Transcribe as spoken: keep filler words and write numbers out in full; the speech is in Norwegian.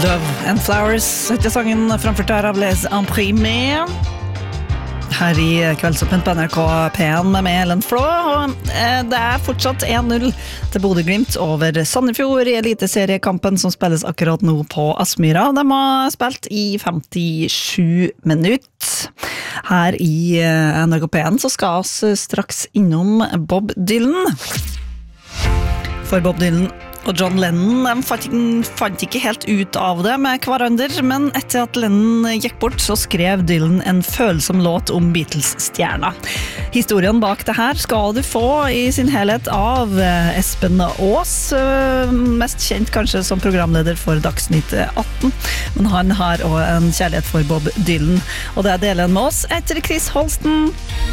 Love and Flowers heter sangen framført her av Les Imprimés her i Kveldsåpent på N R K P en med meg, Ellen Flå, og det er fortsatt en null til Bodø Glimt over Sandefjord i eliteseriekampen som spilles akkurat nå på Aspmyra. De har spilt i femtisju minutter. Her i N R K P en så skal vi straks innom Bob Dylan. For Bob Dylan og John Lennon de fant, ikke, fant ikke helt ut av det med hverandre, men etter at Lennon gikk bort så skrev Dylan en følsom låt om Beatles-stjerna. Historien bak det her skal du få i sin helhet av Espen Aas, mest kjent kanskje som programleder for Dagsnytt atten, men han har også en kjærlighet for Bob Dylan, og det deler han med oss etter Chris Holsten.